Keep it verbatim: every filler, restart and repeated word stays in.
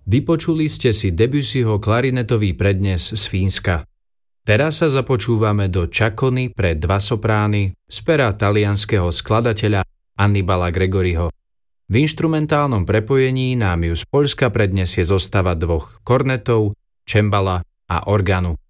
Vypočuli ste si Debussyho klarinetový prednes z Fínska. Teraz sa započúvame do Čakony pre dva soprány z pera talianskeho skladateľa Annibala Gregoriho. V inštrumentálnom prepojení nám ju z Poľska prednesie zostava dvoch kornetov, čembala a orgánu.